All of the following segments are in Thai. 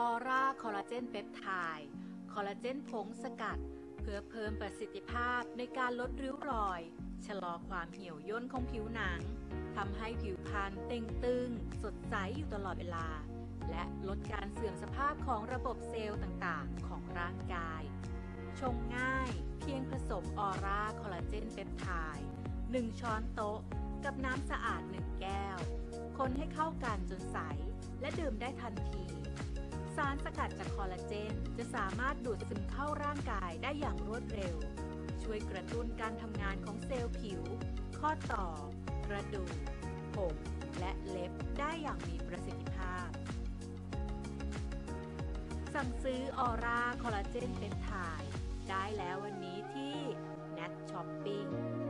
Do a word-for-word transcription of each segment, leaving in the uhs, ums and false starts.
ออร่าคอลลาเจนเปปไทด์คอลลาเจนผงสกัดเพื่อเพิ่มประสิทธิภาพในการลดริ้วรอยชะลอความเหี่ยวย่นของผิวหนังทำให้ผิวพรรณเต่งตึงสดใสอยู่ตลอดเวลาและลดการเสื่อมสภาพของระบบเซลล์ต่างๆของร่างกายชงง่ายเพียงผสมออร่าคอลลาเจนเปปไทด์หนึ่งช้อนโต๊ะกับน้ำสะอาดหนึ่งแก้วคนให้เข้ากันจนใสและดื่มได้ทันทีสารสกัดจากคอลลาเจนจะสามารถดูดซึมเข้าร่างกายได้อย่างรวดเร็วช่วยกระตุ้นการทำงานของเซลล์ผิวข้อต่อกระดูกผมและเล็บได้อย่างมีประสิทธิภาพสั่งซื้อออร่าคอลลาเจนเปปไทด์ได้แล้ววันนี้ที่ เน็ต ช้อปปิ้ง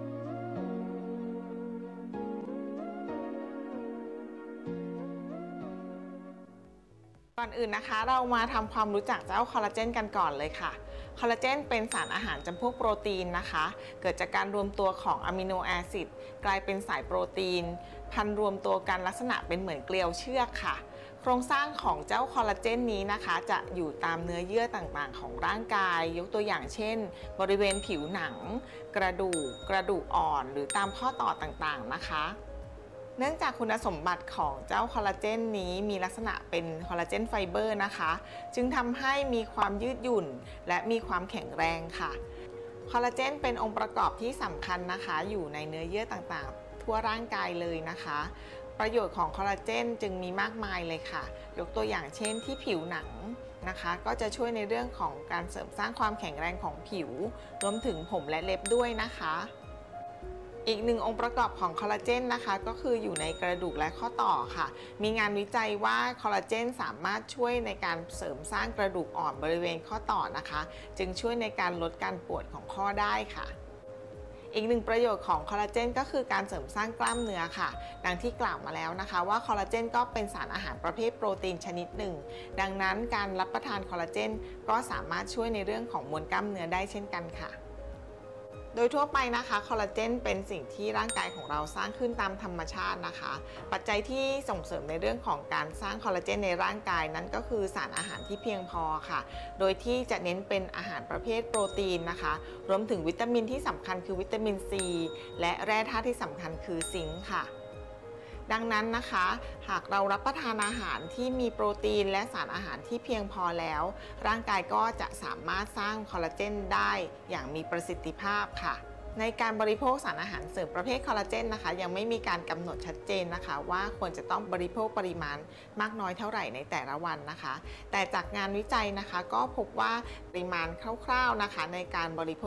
ก่อนอื่นนะคะเรามาทำความรู้จักเจ้าคอลลาเจนกันก่อนเลยค่ะคอลลาเจนเป็นสารอาหารจำพวกโปรตีนนะคะเกิดจากการรวมตัวของอะมิโนแอซิดกลายเป็นสายโปรตีนพันรวมตัวกันลักษณะเป็นเหมือนเกลียวเชือกค่ะโครงสร้างของเจ้าคอลลาเจนนี้นะคะจะอยู่ตามเนื้อเยื่อต่างๆของร่างกายยกตัวอย่างเช่นบริเวณผิวหนังกระดูกกระดูกอ่อนหรือตามข้อต่อต่างๆนะคะเนื่องจากคุณสมบัติของเจ้าคอลลาเจนนี้มีลักษณะเป็นคอลลาเจนไฟเบอร์นะคะจึงทำให้มีความยืดหยุ่นและมีความแข็งแรงค่ะคอลลาเจนเป็นองค์ประกอบที่สำคัญนะคะอยู่ในเนื้อเยื่อต่างๆทั่วร่างกายเลยนะคะประโยชน์ของคอลลาเจนจึงมีมากมายเลยค่ะยกตัวอย่างเช่นที่ผิวหนังนะคะก็จะช่วยในเรื่องของการเสริมสร้างความแข็งแรงของผิวรวมถึงผมและเล็บด้วยนะคะอีกหนึ่งองค์ประกอบของคอลลาเจนนะคะก็คืออยู่ในกระดูกและข้อต่อค่ะมีงานวิจัยว่าคอลลาเจนสามารถช่วยในการเสริมสร้างกระดูกอ่อนบริเวณข้อต่อนะคะจึงช่วยในการลดการปวดของข้อได้ค่ะอีกหนึ่งประโยชน์ของคอลลาเจนก็คือการเสริมสร้างกล้ามเนื้อค่ะดังที่กล่าวมาแล้วนะคะว่าคอลลาเจนก็เป็นสารอาหารประเภทโปรตีนชนิดหนึ่งดังนั้นการรับประทานคอลลาเจนก็สามารถช่วยในเรื่องของมวลกล้ามเนื้อได้เช่นกันค่ะโดยทั่วไปนะคะคอลลาเจนเป็นสิ่งที่ร่างกายของเราสร้างขึ้นตามธรรมชาตินะคะปัจจัยที่ส่งเสริมในเรื่องของการสร้างคอลลาเจนในร่างกายนั้นก็คือสารอาหารที่เพียงพอค่ะโดยที่จะเน้นเป็นอาหารประเภทโปรตีนนะคะรวมถึงวิตามินที่สำคัญคือวิตามินซีและแร่ธาตุที่สำคัญคือซิงค์ค่ะดังนั้นนะคะหากเรารับประทานอาหารที่มีโปรตีนและสารอาหารที่เพียงพอแล้วร่างกายก็จะสามารถสร้างคอลลาเจนได้อย่างมีประสิทธิภาพค่ะในการบริโภคสารอาหารเสริมประเภทคอลลาเจนนะคะยังไม่มีการกำหนดชัดเจนนะคะว่าควรจะต้องบริโภคปริมาณมากน้อยเท่าไหร่ในแต่ละวันนะคะแต่จากงานวิจัยนะคะก็พบว่าปริมาณคร่าวๆนะคะในการบริโภค